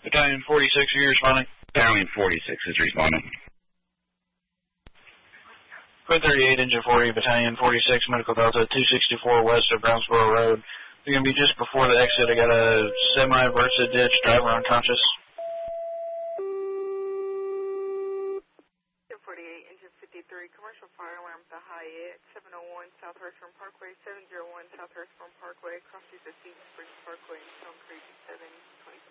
Battalion 46, are you responding? Battalion 46 is responding. Code 38, Engine 40, Battalion 46, Medical Delta, 264 west of Brownsboro Road. You're going to be just before the exit. I got a semi-versa ditch, driver unconscious. 48, Engine 53, commercial fire alarm at the Hyatt, 701 South Hirschhorn Parkway, 701 South Hirschhorn Parkway, across the Cedar Springs Parkway, Stone Creek, 725.